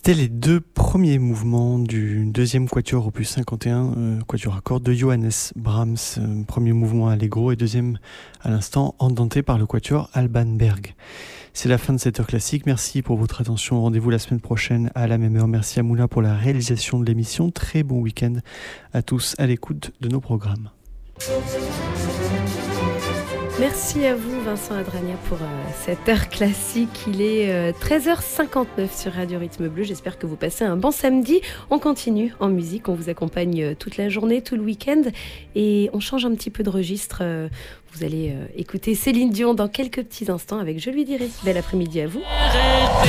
C'était les deux premiers mouvements du deuxième quatuor opus 51, quatuor à cordes de Johannes Brahms, premier mouvement allegro et deuxième à l'instant andante par le quatuor Alban Berg. C'est la fin de cette heure classique. Merci pour votre attention. Rendez-vous la semaine prochaine à la même heure. Merci à Moula pour la réalisation de l'émission. Très bon week-end à tous à l'écoute de nos programmes. Merci à vous Vincent Adragna pour cette heure classique. Il est 13h59 sur Radio Rythme Bleu. J'espère que vous passez un bon samedi. On continue en musique, on vous accompagne toute la journée, tout le week-end et on change un petit peu de registre. Vous allez écouter Céline Dion dans quelques petits instants avec Je lui dirai. Bel après-midi à vous.